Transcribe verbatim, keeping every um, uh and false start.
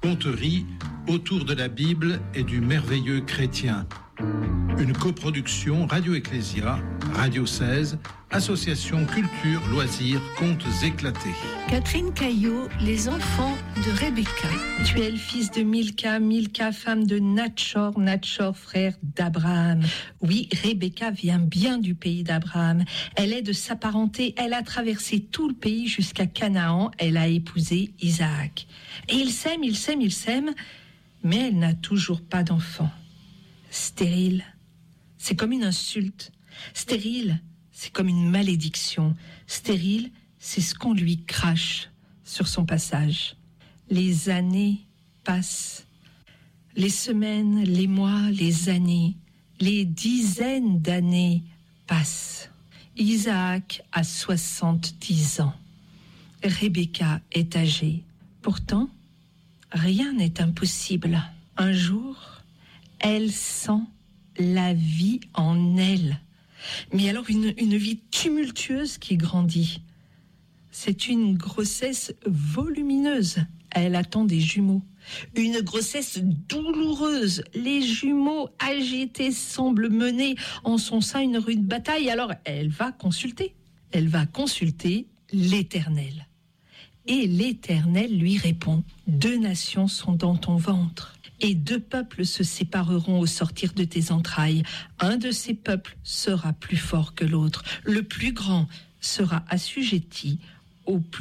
Conterie autour de la Bible et du merveilleux chrétien. Une coproduction Radio Ecclésia, Radio seize, Association Culture, Loisirs, Contes éclatés. Catherine Caillot, les enfants de Rebecca. Tu es le fils de Milka, Milka, femme de Natchor, Natchor, frère d'Abraham. Oui, Rebecca vient bien du pays d'Abraham. Elle est de sa parenté, elle a traversé tout le pays jusqu'à Canaan, elle a épousé Isaac. Et ils s'aiment, ils s'aiment, ils s'aiment, mais elle n'a toujours pas d'enfant. Stérile, c'est comme une insulte. Stérile, c'est comme une malédiction. Stérile, c'est ce qu'on lui crache sur son passage. Les années passent. Les semaines, les mois, les années, les dizaines d'années passent. Isaac a soixante-dix ans. Rebecca est âgée. Pourtant, rien n'est impossible. Un jour, elle sent la vie en elle. Mais alors une, une vie tumultueuse qui grandit. C'est une grossesse volumineuse. Elle attend des jumeaux. Une grossesse douloureuse. Les jumeaux agités semblent mener en son sein une rude bataille. Alors elle va consulter. Elle va consulter l'Éternel. Et l'Éternel lui répond, « Deux nations sont dans ton ventre. Et deux peuples se sépareront au sortir de tes entrailles. Un de ces peuples sera plus fort que l'autre. Le plus grand sera assujetti au plus